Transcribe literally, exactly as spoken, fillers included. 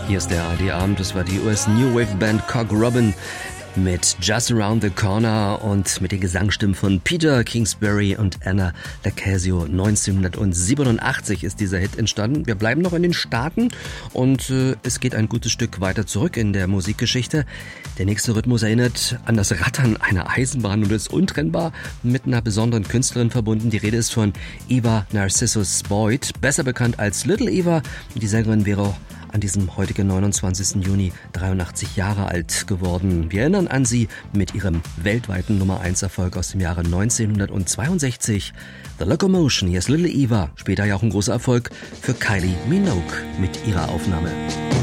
Hier ist der A R D-Abend, das war die U S New Wave Band Cock Robin mit Just Around the Corner und mit den Gesangsstimmen von Peter Kingsbury und Anna Lacasio. neunzehnhundertsiebenundachtzig ist dieser Hit entstanden. Wir bleiben noch in den Staaten und äh, es geht ein gutes Stück weiter zurück in der Musikgeschichte. Der nächste Rhythmus erinnert an das Rattern einer Eisenbahn und ist untrennbar mit einer besonderen Künstlerin verbunden. Die Rede ist von Eva Narcissus Boyd, besser bekannt als Little Eva. Die Sängerin wäre auch an diesem heutigen neunundzwanzigsten Juni dreiundachtzig Jahre alt geworden. Wir erinnern an sie mit ihrem weltweiten Nummer eins Erfolg aus dem Jahre neunzehnhundertzweiundsechzig. The Locomotion, hier ist Little Eva. Später ja auch ein großer Erfolg für Kylie Minogue mit ihrer Aufnahme.